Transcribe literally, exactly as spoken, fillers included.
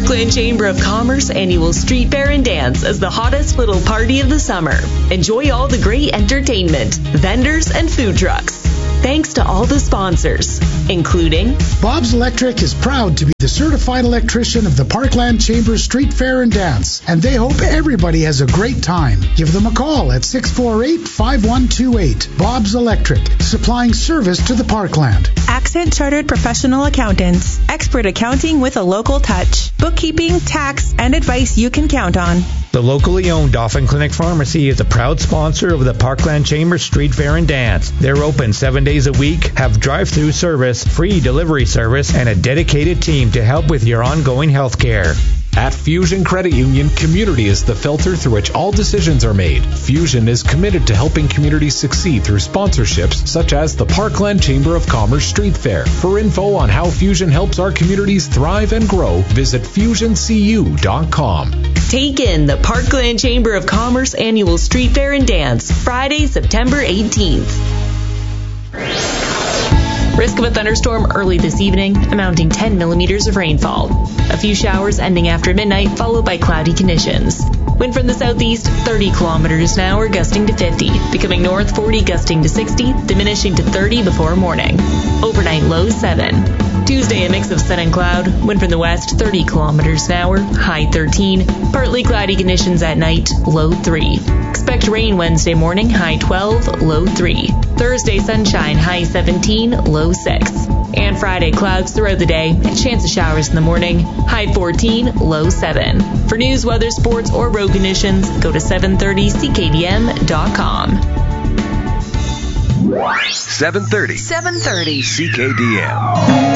Parkland Chamber of Commerce annual Street Fair and Dance is the hottest little party of the summer. Enjoy all the great entertainment, vendors, and food trucks. Thanks to all the sponsors, including Bob's Electric is proud to be the certified electrician of the Parkland Chamber Street Fair and Dance, and they hope everybody has a great time. Give them a call at six four eight, five one two eight. Bob's Electric, supplying service to the Parkland. Accent Chartered Professional Accountants, expert accounting with a local touch. Bookkeeping, tax, and advice you can count on. The locally owned Dauphin Clinic Pharmacy is a proud sponsor of the Parkland Chamber Street Fair and Dance. They're open seven days a week, have drive-through service, free delivery service, and a dedicated team to help with your ongoing health care. At Fusion Credit Union, community is the filter through which all decisions are made. Fusion is committed to helping communities succeed through sponsorships such as the Parkland Chamber of Commerce Street Fair. For info on how Fusion helps our communities thrive and grow, visit fusion c u dot com. Take in the Parkland Chamber of Commerce annual Street Fair and Dance, Friday, September eighteenth. Risk of a thunderstorm early this evening, amounting ten millimeters of rainfall. A few showers ending after midnight, followed by cloudy conditions. Wind from the southeast, thirty kilometers an hour, gusting to fifty. Becoming north, forty, gusting to sixty, diminishing to thirty before morning. Overnight low seven. Tuesday, a mix of sun and cloud. Wind from the west, thirty kilometers an hour, high thirteen. Partly cloudy conditions at night, low three. Expect rain Wednesday morning, high twelve, low three. Thursday, sunshine, high seventeen, low six. And Friday, clouds throughout the day, a chance of showers in the morning, high fourteen, low seven. For news, weather, sports, or road conditions, go to seven thirty c k d m dot com. seven thirty seven thirty C K D M.